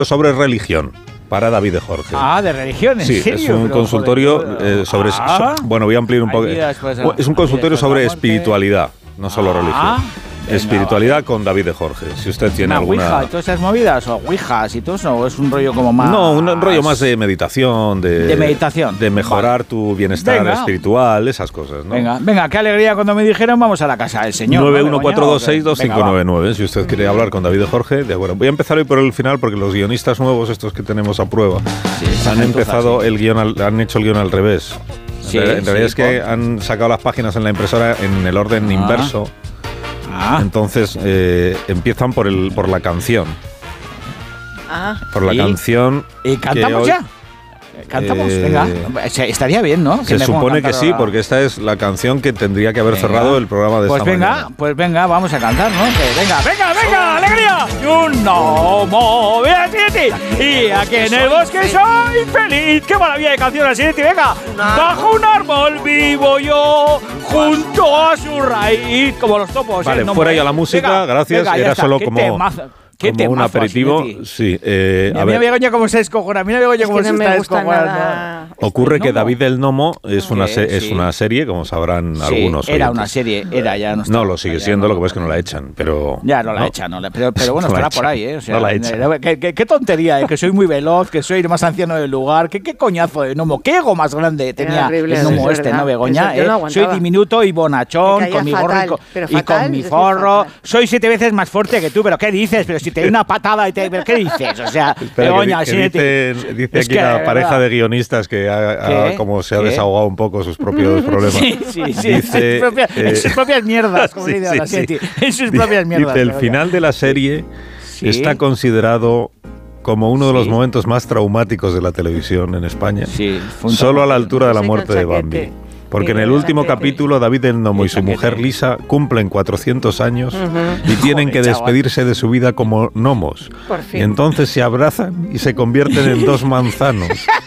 sobre religión para David de Jorge. Ah, de religión, ¿en serio? Sí, es un consultorio sobre... bueno, voy a ampliar un poco. Es un consultorio sobre espiritualidad, no solo religión. Espiritualidad con David de Jorge. Si usted tiene alguna... Ouija y todas esas movidas, o ouijas y todo eso, o es un rollo como más... No, un rollo más de meditación, de meditación. De mejorar tu bienestar espiritual, esas cosas, ¿no? Venga, qué alegría cuando me dijeron vamos a la casa del señor. 914262599. Si usted quiere hablar con David de Jorge, de acuerdo. Voy a empezar hoy por el final porque los guionistas nuevos, estos que tenemos a prueba, han empezado el guión, han hecho el guión al revés. Sí, en realidad es que han sacado las páginas en la impresora en el orden inverso. Entonces empiezan por la canción. Por la canción. ¿Y cantamos ya? ¿Cantamos? Venga. Estaría bien, ¿no? Se supone que sí, porque esta es la canción que tendría que haber cerrado el programa de esta mañana. Pues venga, vamos a cantar, ¿no? Venga, alegría. Y un gnomo y aquí en el bosque soy feliz. ¡Qué maravilla de canción así! Venga, bajo un árbol vivo yo, junto a su raíz, como los topos. Vale, fuera ya la música, gracias. Era solo como un aperitivo. Sí. Mira Begoña cómo se descojona. Mira Begoña cómo se está descojonando. Ocurre que David el Gnomo es una serie, como sabrán algunos. Era una serie, ya no está. No, lo sigue siendo, lo que pasa es que no la echan, pero... Ya, no la echan, pero bueno, estará por ahí, ¿eh? O sea, no la echan. Qué tontería, que soy muy veloz, que soy el más anciano del lugar, qué coñazo de gnomo, qué ego más grande tenía el gnomo ¿no, Begoña? Soy diminuto y bonachón, con mi gorro y con mi forro. Soy 7 veces más fuerte que tú, pero ¿qué dices? Pero si te doy una patada y ¿pero qué dices? O sea, Begoña, dice aquí la pareja de guionistas que como se ha desahogado un poco sus propios problemas. Sí. Dice, en sus propias mierdas, como dice la Seti. En sus propias mierdas. Dice, el final de la serie está considerado como uno de los momentos más traumáticos de la televisión en España. Solo a la altura de la muerte de Bambi. Porque en el último capítulo David el Gnomo y su mujer Lisa cumplen 400 años y tienen que despedirse de su vida como gnomos. Y entonces se abrazan y se convierten en 2 manzanos.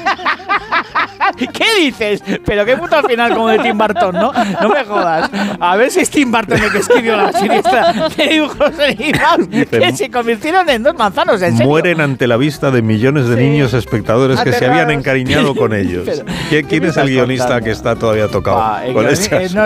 ¿Qué dices? Pero qué puto al final como de Tim Burton, ¿no? No me jodas. A ver si es Tim Burton el que escribió la serie de dibujos animados que se convirtieron en 2 manzanos, ¿en serio? Mueren ante la vista de millones de niños espectadores que se habían encariñado con ellos. ¿Quién es el guionista que está todavía tocado con estas?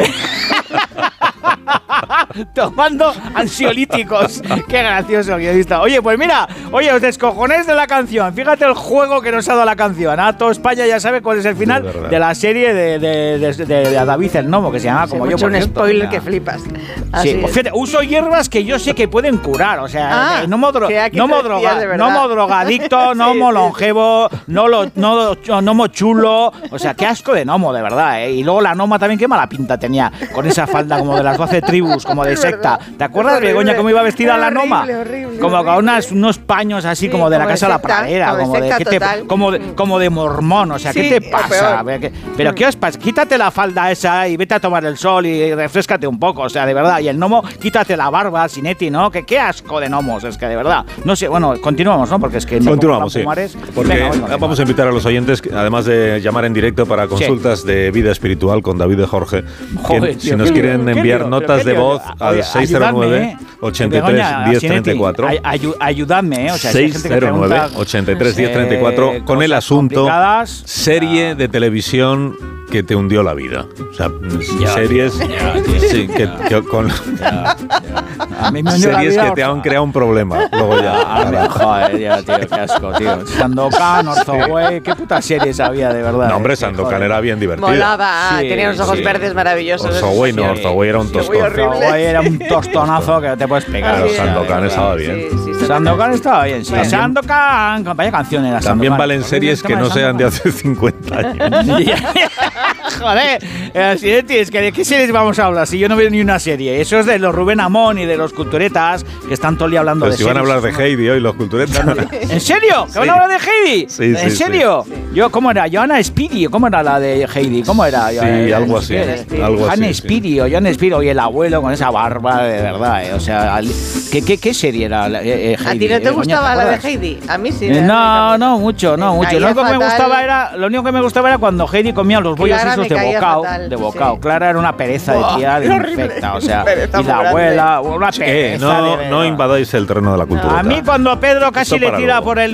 Tomando ansiolíticos. Qué gracioso el guionista. Oye, pues mira, os descojonéis de la canción. Fíjate el juego que nos ha dado la canción. Toda España ya sabe cuál es el final de la serie de David el Gnomo, que se llama como yo. Un spoiler que flipas. Sí, fíjate, uso hierbas que yo sé que pueden curar. O sea, gnomo drogadicto, gnomo longevo, gnomo chulo. O sea, qué asco de gnomo, de verdad. Y luego la gnoma también, qué mala pinta tenía con esa falda como de las 12 tribus, como de secta. ¿Te acuerdas, Begoña, cómo iba vestida la gnoma? Horrible. Como con unos paños así como de la casa de la pradera, como de mormón. O sea, ¿qué te pasa? Pero ¿qué os pasa? Quítate la falda esa y vete a tomar el sol y refrescate un poco. O sea, de verdad. Y el gnomo, quítate la barba, Sinetti, ¿no? Que qué asco de gnomos, es que de verdad. No sé, bueno, continuamos, ¿no? Porque es que... Continuamos, sí. Porque vamos a invitar a los oyentes, además de llamar en directo para consultas de vida espiritual con David de Jorge, si nos quieren enviar notas de voz al 609 83 10 34. Ayudadme, o sea, 609 83 10 34 con el asunto serie de televisión que te hundió la vida. O sea, series series que te han creado un problema. Luego ya. Joder, ya, tío, qué asco, tío. Sandokan, Orzoway, qué puta series había, de verdad. No, hombre, Sandokan era bien divertido. Molaba, tenía unos ojos verdes maravillosos. Orzoway no, Orzoway era un tostón. Orzoway era un tostonazo que te puedes pegar. Pero Sandokan estaba bien. Sandokan estaba bien, sí. Sandokan, vaya canción era Sandokan. También valen series que no sean de hace 50 años. Joder, es que ¿de qué series vamos a hablar? Si yo no veo ni una serie. Eso es de los Rubén Amón y de los culturetas que están todo el día hablando de series. Si van a hablar de Heidi hoy, los culturetas. ¿En serio? ¿Que van a hablar de Heidi? Sí, ¿En serio? Yo, ¿cómo era? Johanna Speedy, ¿cómo era la de Heidi? ¿Cómo era? Sí, algo así. Johanna Speedy o John Speedy y el abuelo con esa barba, de verdad. O sea, ¿qué serie era Heidi? ¿A ti no te gustaba la de Heidi? A mí sí. No mucho. Lo único que me gustaba era cuando Heidi comía los bollos esos de bocado. Clara era una pereza de tía de infecta, o sea, y la abuela, una pereza. No invadáis el terreno de la cultura. A mí cuando Pedro casi le tira por el